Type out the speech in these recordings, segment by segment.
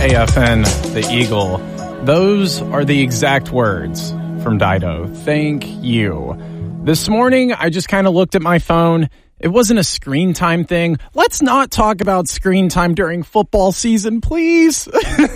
AFN, the Eagle. Those are the exact words from Dido. Thank you. This morning, I just kind of looked at my phone. It wasn't a screen time thing. Let's not talk about screen time during football season, please.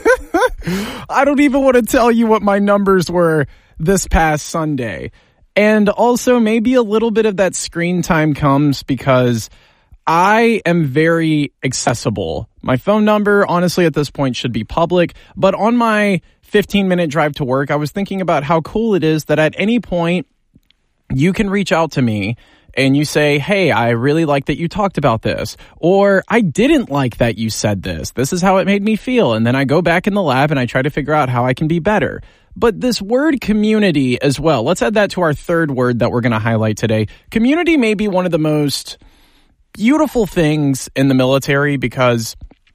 I don't even want to tell you what my numbers were this past Sunday. And also, maybe a little bit of that screen time comes because I am very accessible. My phone number, honestly, at this point should be public. But on my 15-minute drive to work, I was thinking about how cool it is that at any point, you can reach out to me and you say, hey, I really like that you talked about this. Or I didn't like that you said this. This is how it made me feel. And then I go back in the lab and I try to figure out how I can be better. But this word community as well, let's add that to our third word that we're going to highlight today. Community may be one of the most beautiful things in the military because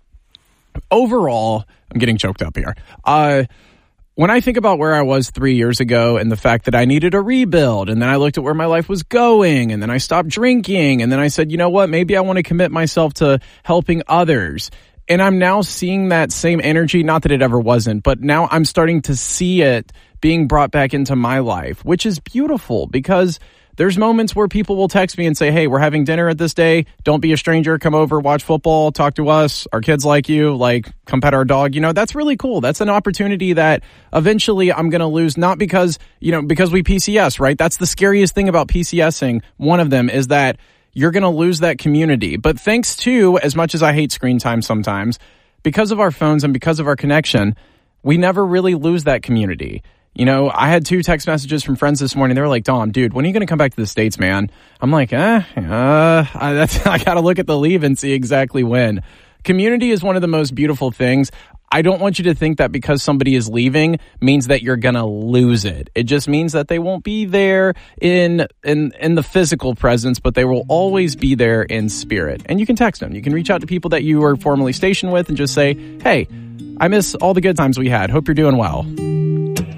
overall, I'm getting choked up here. When I think about where I was 3 years ago and the fact that I needed a rebuild, and then I looked at where my life was going, and then I stopped drinking, and then I said, you know what, maybe I want to commit myself to helping others. And I'm now seeing that same energy, not that it ever wasn't, but now I'm starting to see it being brought back into my life, which is beautiful because there's moments where people will text me and say, hey, we're having dinner at this day. Don't be a stranger. Come over, watch football, talk to us. Our kids like you, like come pet our dog. You know, that's really cool. That's an opportunity that eventually I'm going to lose, not because, because we PCS, right? That's the scariest thing about PCSing. One of them is that you're going to lose that community. But thanks to, as much as I hate screen time sometimes, because of our phones and because of our connection, we never really lose that community. I had 2 text messages from friends this morning. They were like, Dom, dude, when are you going to come back to the States, man? I'm like, I got to look at the leave and see exactly when. Community is one of the most beautiful things. I don't want you to think that because somebody is leaving means that you're going to lose it. It just means that they won't be there in the physical presence, but they will always be there in spirit. And you can text them. You can reach out to people that you were formerly stationed with and just say, hey, I miss all the good times we had. Hope you're doing well.